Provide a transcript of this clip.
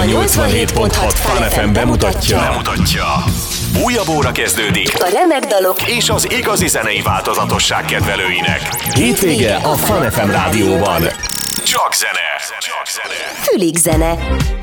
87.6 Fun FM bemutatja. Újabb óra kezdődik a remek dalok és az igazi zenei változatosság kedvelőinek. Hétvége a Fun FM rádióban. Csak zene. Fülig zene.